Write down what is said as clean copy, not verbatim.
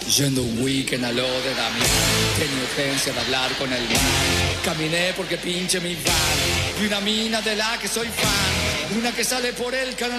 Yendo un weekend a lo de Damián, tenía urgencia de hablar con el man. Caminé porque pinche mi van. Vi una mina de la que soy fan, una que sale por el canal